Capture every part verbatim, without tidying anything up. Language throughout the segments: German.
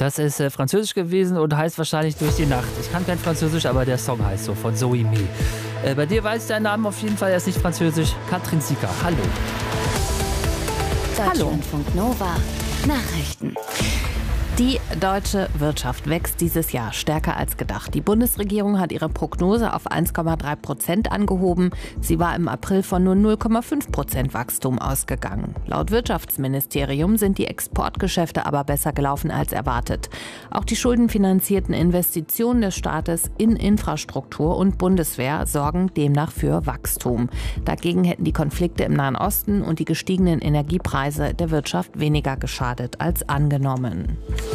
Das ist äh, Französisch gewesen und heißt wahrscheinlich Durch die Nacht. Ich kann kein Französisch, aber der Song heißt so, von Zoe Mee. Äh, bei dir weiß ich deinen Namen auf jeden Fall, er ist nicht französisch. Katrin Sieker, hallo. Deutschlandfunk Nova, Nachrichten. Die deutsche Wirtschaft wächst dieses Jahr stärker als gedacht. Die Bundesregierung hat ihre Prognose auf eins Komma drei Prozent angehoben. Sie war im April von nur null Komma fünf Prozent Wachstum ausgegangen. Laut Wirtschaftsministerium sind die Exportgeschäfte aber besser gelaufen als erwartet. Auch die schuldenfinanzierten Investitionen des Staates in Infrastruktur und Bundeswehr sorgen demnach für Wachstum. Dagegen hätten die Konflikte im Nahen Osten und die gestiegenen Energiepreise der Wirtschaft weniger geschadet als angenommen.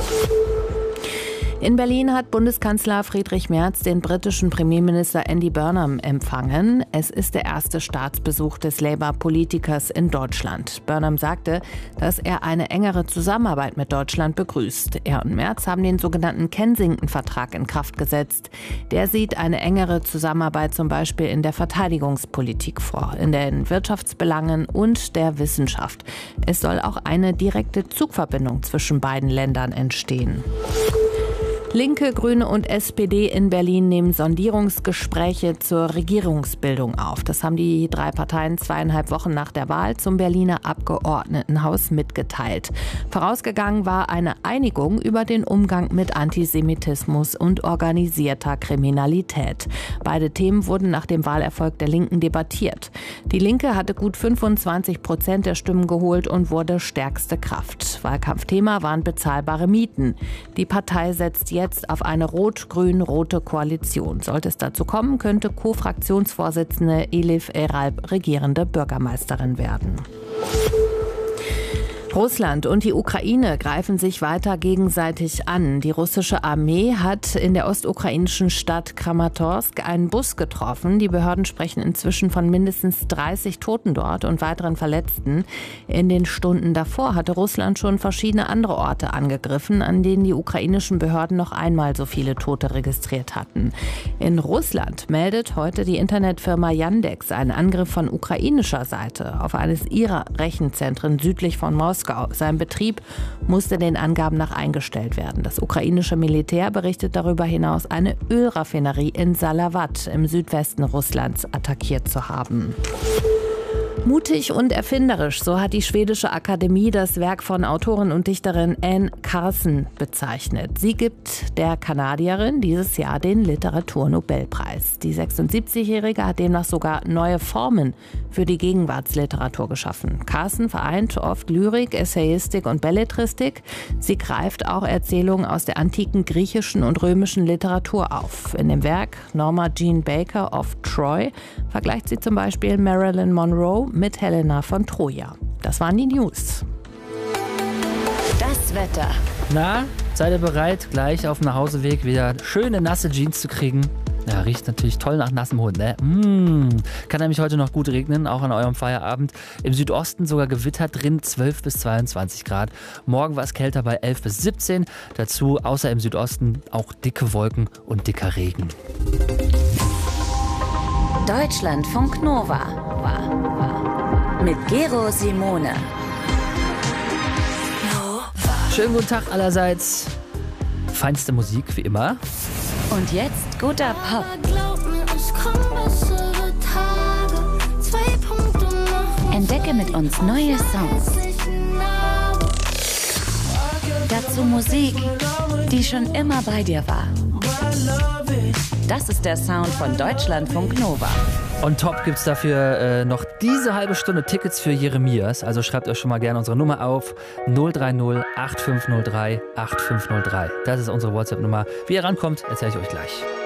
In Berlin hat Bundeskanzler Friedrich Merz den britischen Premierminister Andy Burnham empfangen. Es ist der erste Staatsbesuch des Labour-Politikers in Deutschland. Burnham sagte, dass er eine engere Zusammenarbeit mit Deutschland begrüßt. Er und Merz haben den sogenannten Kensington-Vertrag in Kraft gesetzt. Der sieht eine engere Zusammenarbeit zum Beispiel in der Verteidigungspolitik vor, in den Wirtschaftsbelangen und der Wissenschaft. Es soll auch eine direkte Zugverbindung zwischen beiden Ländern entstehen. Linke, Grüne und S P D in Berlin nehmen Sondierungsgespräche zur Regierungsbildung auf. Das haben die drei Parteien zweieinhalb Wochen nach der Wahl zum Berliner Abgeordnetenhaus mitgeteilt. Vorausgegangen war eine Einigung über den Umgang mit Antisemitismus und organisierter Kriminalität. Beide Themen wurden nach dem Wahlerfolg der Linken debattiert. Die Linke hatte gut fünfundzwanzig Prozent der Stimmen geholt und wurde stärkste Kraft. Wahlkampfthema waren bezahlbare Mieten. Die Partei setzt jetzt auf eine rot-grün-rote Koalition. Sollte es dazu kommen, könnte Co-Fraktionsvorsitzende Elif Eralp regierende Bürgermeisterin werden. Russland und die Ukraine greifen sich weiter gegenseitig an. Die russische Armee hat in der ostukrainischen Stadt Kramatorsk einen Bus getroffen. Die Behörden sprechen inzwischen von mindestens dreißig Toten dort und weiteren Verletzten. In den Stunden davor hatte Russland schon verschiedene andere Orte angegriffen, an denen die ukrainischen Behörden noch einmal so viele Tote registriert hatten. In Russland meldet heute die Internetfirma Yandex einen Angriff von ukrainischer Seite auf eines ihrer Rechenzentren südlich von Moskau. Sein Betrieb musste den Angaben nach eingestellt werden. Das ukrainische Militär berichtet darüber hinaus, eine Ölraffinerie in Salawat im Südwesten Russlands attackiert zu haben. Mutig und erfinderisch, so hat die Schwedische Akademie das Werk von Autorin und Dichterin Anne Carson bezeichnet. Sie gibt der Kanadierin dieses Jahr den Literaturnobelpreis. Die sechsundsiebzigjährige hat demnach sogar neue Formen für die Gegenwartsliteratur geschaffen. Carson vereint oft Lyrik, Essayistik und Belletristik. Sie greift auch Erzählungen aus der antiken griechischen und römischen Literatur auf. In dem Werk Norma Jean Baker of Troy vergleicht sie zum Beispiel Marilyn Monroe mit Helena von Troja. Das waren die News. Das Wetter. Na, seid ihr bereit, gleich auf dem Nachhauseweg wieder schöne nasse Jeans zu kriegen? Ja, riecht natürlich toll nach nassem Hund, ne? Mmh. Kann nämlich heute noch gut regnen, auch an eurem Feierabend. Im Südosten sogar Gewitter drin, zwölf bis zweiundzwanzig Grad. Morgen war es kälter bei elf bis siebzehn. Dazu, außer im Südosten, auch dicke Wolken und dicker Regen. Deutschlandfunk Nova. Mit Gero Simone. Schönen guten Tag allerseits. Feinste Musik, wie immer. Und jetzt guter Pop. Entdecke mit uns neue Songs. Dazu Musik, die schon immer bei dir war. Das ist der Sound von Deutschlandfunk Nova. On top gibt's dafür äh, noch diese halbe Stunde Tickets für Jeremias. Also schreibt euch schon mal gerne unsere Nummer auf. null drei null acht fünf null drei acht fünf null drei. Das ist unsere WhatsApp-Nummer. Wie ihr rankommt, erzähle ich euch gleich.